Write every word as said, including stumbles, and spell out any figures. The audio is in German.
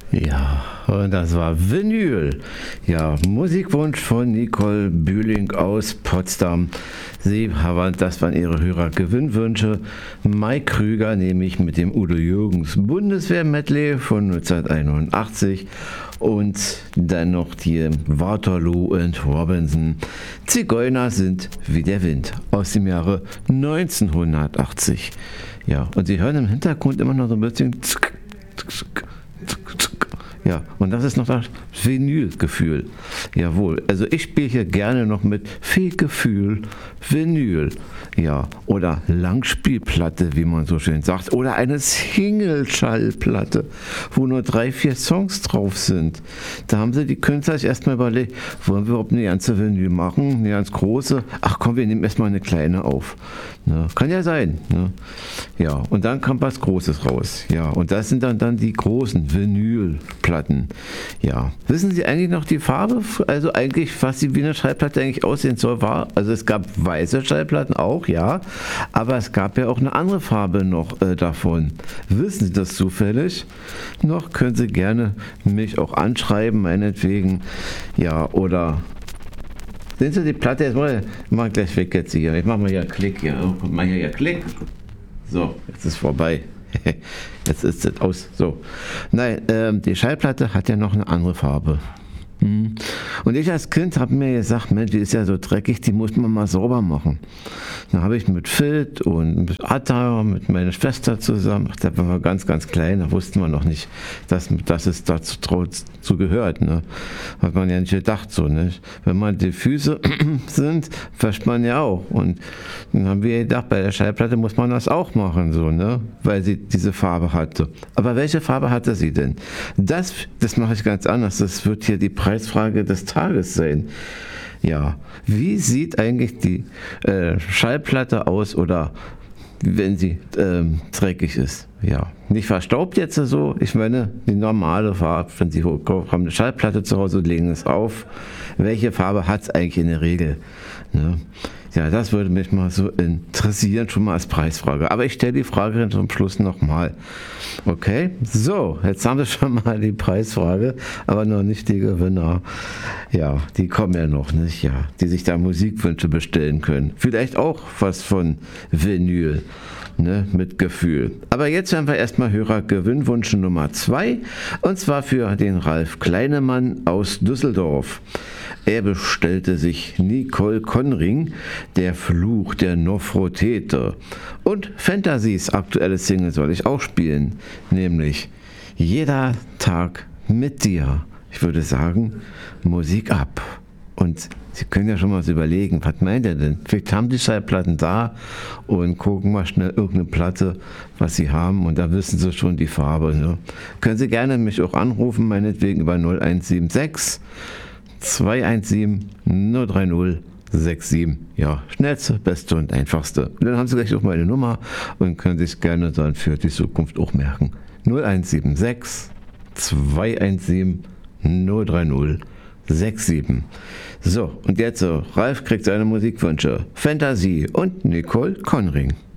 Ja, und das war Vinyl. Ja, Musikwunsch von Nicole Bühling aus Potsdam. Sie, das waren ihre Hörergewinnwünsche. Mike Krüger nämlich mit dem Udo Jürgens Bundeswehr-Medley von neunzehnhunderteinundachtzig und dann noch die Waterloo und Robinson. Zigeuner sind wie der Wind aus dem Jahre neunzehnhundertachtzig. Ja, und Sie hören im Hintergrund immer noch so ein bisschen zck, zck, zck, zck. Ja, und das ist noch das Vinylgefühl. Jawohl, also ich spiele hier gerne noch mit viel Gefühl Vinyl. Ja, oder Langspielplatte, wie man so schön sagt. Oder eine Single-Schallplatte, wo nur drei, vier Songs drauf sind. Da haben sie die Künstler sich erstmal überlegt, wollen wir überhaupt eine ganze Vinyl machen, eine ganz große? Ach komm, wir nehmen erstmal eine kleine auf. Ne? Kann ja sein. Ne? Ja, und dann kam was Großes raus. Ja, und das sind dann, dann die großen Vinylplatten. Ja, wissen Sie eigentlich noch die Farbe? Also eigentlich, was die Wiener Schallplatte eigentlich aussehen soll, war, also es gab weiße Schallplatten auch, ja, aber es gab ja auch eine andere Farbe noch äh, davon. Wissen Sie das zufällig? Noch können Sie gerne mich auch anschreiben, meinetwegen, ja, oder sehen Sie die Platte, jetzt mal, mal gleich weg jetzt hier, ich mache mal hier einen Klick, ja, kommt mal hier, Klick, so, jetzt ist vorbei. Jetzt ist es aus. So. Nein, ähm, die Schallplatte hat ja noch eine andere Farbe. Mhm. Und ich als Kind habe mir gesagt, Mensch, die ist ja so dreckig, die muss man mal sauber machen. Dann habe ich mit Phil und mit Atta, mit meiner Schwester zusammen, da waren wir ganz, ganz klein, da wussten wir noch nicht, dass, dass es dazu, dazu gehört. Ne? Hat man ja nicht gedacht so. Nicht? Wenn man die Füße sind, wäscht man ja auch. Und dann haben wir gedacht, bei der Schallplatte muss man das auch machen, so, ne? Weil sie diese Farbe hatte. Aber welche Farbe hatte sie denn? Das, das mache ich ganz anders. Das wird hier die Preisfrage des Tages sein. Ja, wie sieht eigentlich die äh, Schallplatte aus oder wenn sie ähm, dreckig ist? Ja, nicht verstaubt jetzt so. Ich meine, die normale Farbe, wenn Sie haben eine Schallplatte zu Hause und legen es auf. Welche Farbe hat es eigentlich in der Regel? Ne? Ja, das würde mich mal so interessieren, schon mal als Preisfrage. Aber ich stelle die Frage dann zum Schluss nochmal. Okay, so, jetzt haben wir schon mal die Preisfrage, aber noch nicht die Gewinner. Ja, die kommen ja noch nicht, ja, die sich da Musikwünsche bestellen können. Vielleicht auch was von Vinyl. Ne, mit Gefühl. Aber jetzt haben wir erstmal Hörergewinnwunsch Nummer zwei und zwar für den Ralf Kleinemann aus Düsseldorf. Er bestellte sich Nicole Conring, Der Fluch der Nofretete. Und Fantasies aktuelle Single soll ich auch spielen, nämlich Jeder Tag mit dir. Ich würde sagen, Musik ab. Und Sie können ja schon mal so überlegen, was meint er denn? Vielleicht haben die Schallplatten da und gucken mal schnell irgendeine Platte, was Sie haben und da wissen Sie schon die Farbe. Ne? Können Sie gerne mich auch anrufen, meinetwegen über null eins sieben sechs zwei eins sieben null drei null sechs sieben. Ja, schnellste, beste und einfachste. Und dann haben Sie gleich auch meine Nummer und können sich gerne dann für die Zukunft auch merken. null eins sieben sechs zwei eins sieben null drei null sechs sieben. So, und jetzt so, Ralf kriegt seine Musikwünsche. Fantasie und Nicole Conring.